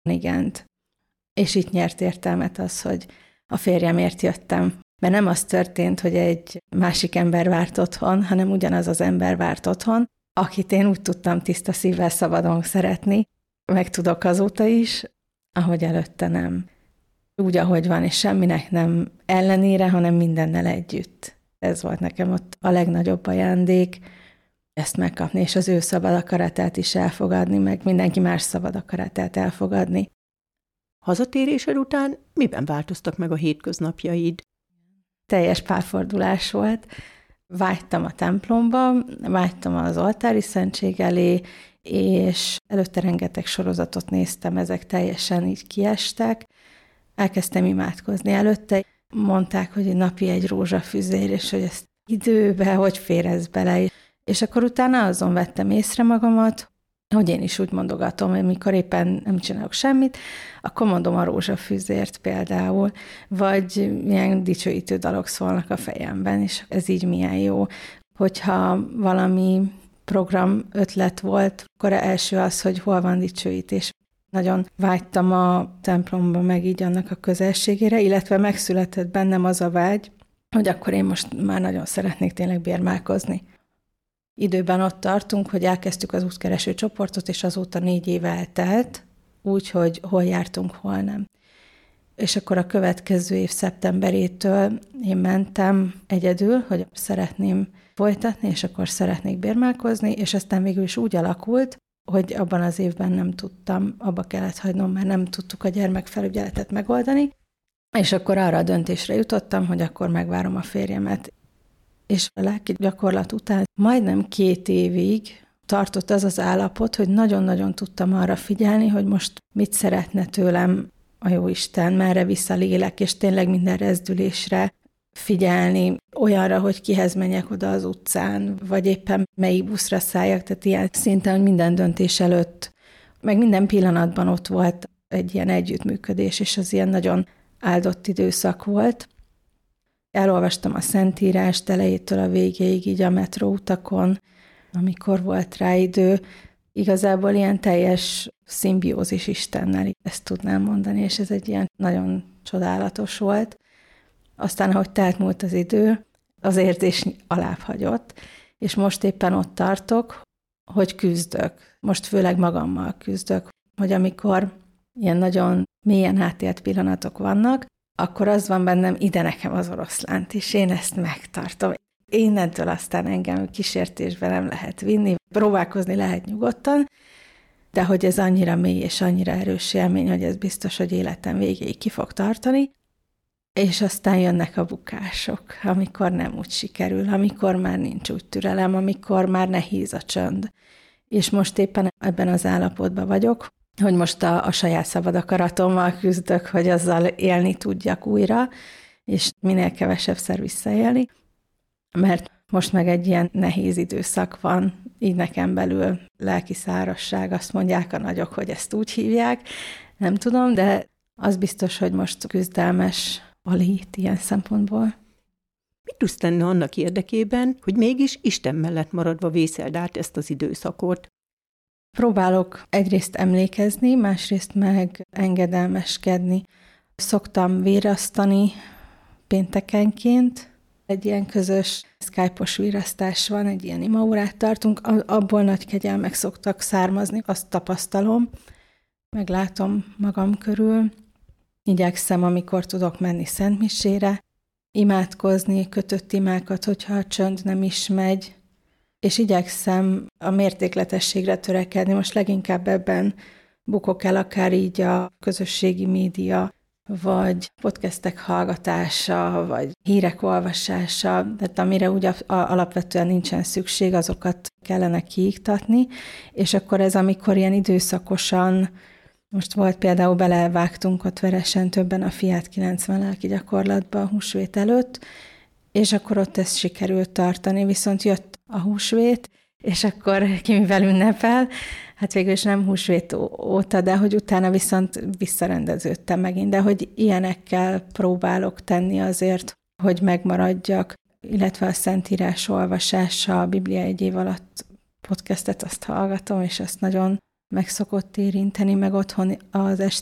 igent. És itt nyert értelmet az, hogy a férjemért jöttem. Mert nem az történt, hogy egy másik ember várt otthon, hanem ugyanaz az ember várt otthon, akit én úgy tudtam tiszta szívvel szabadon szeretni, meg tudok azóta is, ahogy előtte nem. Úgy, ahogy van, és semminek nem ellenére, hanem mindennel együtt. Ez volt nekem ott a legnagyobb ajándék, ezt megkapni, és az ő szabad akaratát is elfogadni, meg mindenki más szabad akaratát elfogadni. Hazatérésed után miben változtak meg a hétköznapjaid? Teljes pálfordulás volt. Vágytam a templomba, vágytam az oltári szentség elé, és előtte rengeteg sorozatot néztem, ezek teljesen így kiestek. Elkezdtem imádkozni előtte. Mondták, hogy napi egy rózsafüzér, és hogy ezt időbe, hogy fér ez bele. És akkor utána azon vettem észre magamat, hogy én is úgy mondogatom, hogy mikor éppen nem csinálok semmit, akkor mondom a rózsafűzért például, vagy ilyen dicsőítő dalok szólnak a fejemben, és ez így milyen jó. Hogyha valami program ötlet volt, akkor első az, hogy hol van dicsőítés. Nagyon vágytam a templomba meg így annak a közelségére, illetve megszületett bennem az a vágy, hogy akkor én most már nagyon szeretnék tényleg bérmálkozni. Időben ott tartunk, hogy elkezdtük az útkereső csoportot, és azóta 4 év eltelt, úgyhogy hol jártunk, hol nem. És akkor a következő év szeptemberétől én mentem egyedül, hogy szeretném folytatni, és akkor szeretnék bérmálkozni, és aztán végül is úgy alakult, hogy abban az évben nem tudtam, abba kellett hagynom, mert nem tudtuk a gyermekfelügyeletet megoldani, és akkor arra a döntésre jutottam, hogy akkor megvárom a férjemet. És a lelki gyakorlat után majdnem 2 évig tartott az az állapot, hogy nagyon-nagyon tudtam arra figyelni, hogy most mit szeretne tőlem a Jóisten, merre visz a lélek, és tényleg minden rezdülésre figyelni, olyanra, hogy kihez menjek oda az utcán, vagy éppen melyik buszra szálljak, tehát ilyen szinten, hogy minden döntés előtt, meg minden pillanatban ott volt egy ilyen együttműködés, és az ilyen nagyon áldott időszak volt. Elolvastam a Szentírást elejétől a végéig, így a metróutakon, amikor volt rá idő. Igazából ilyen teljes szimbiózis Istennel, ezt tudnám mondani, és ez egy ilyen nagyon csodálatos volt. Aztán, ahogy telt múlt az idő, az érzés alább hagyott, és most éppen ott tartok, hogy küzdök. Most főleg magammal küzdök, hogy amikor ilyen nagyon mélyen átélt pillanatok vannak, akkor az van bennem, ide nekem az oroszlánt, és én ezt megtartom. Innentől aztán engem kísértésbe nem lehet vinni, próbálkozni lehet nyugodtan, de hogy ez annyira mély és annyira erős élmény, hogy ez biztos, hogy életem végéig ki fog tartani, és aztán jönnek a bukások, amikor nem úgy sikerül, amikor már nincs úgy türelem, amikor már nehéz a csönd. És most éppen ebben az állapotban vagyok, hogy most a saját szabad akaratommal küzdök, hogy azzal élni tudjak újra, és minél kevesebbszer visszaélni, mert most meg egy ilyen nehéz időszak van, így nekem belül lelki szárazság, azt mondják a nagyok, hogy ezt úgy hívják, nem tudom, de az biztos, hogy most küzdelmes a lét ilyen szempontból. Mit tudsz tenni annak érdekében, hogy mégis Isten mellett maradva vészeld át ezt az időszakot? Próbálok egyrészt emlékezni, másrészt meg engedelmeskedni. Szoktam vérasztani péntekenként. Egy ilyen közös Skype-os vérasztás van, egy ilyen imaórát tartunk, abból nagy kegyelmek szoktak származni, azt tapasztalom, meglátom magam körül. Igyekszem, amikor tudok menni szentmisére, imádkozni, kötött imákat, hogyha a csönd nem is megy, és igyekszem a mértékletességre törekedni. Most leginkább ebben bukok el, akár így a közösségi média, vagy podcastek hallgatása, vagy hírek olvasása, tehát amire úgy alapvetően nincsen szükség, azokat kellene kiiktatni, és akkor ez, amikor ilyen időszakosan, most volt például belevágtunk ott Veresen többen a Fiát 90 lelki gyakorlatba a húsvét előtt, és akkor ott ezt sikerült tartani, viszont jött a húsvét, és akkor ki mivel ünnepel, hát végül is nem húsvét óta, de hogy utána viszont visszarendeződtem megint, de hogy ilyenekkel próbálok tenni azért, hogy megmaradjak, illetve a Szentírás olvasása, a Biblia egy év alatt podcastet azt hallgatom, és azt nagyon meg szokott érinteni, meg otthon az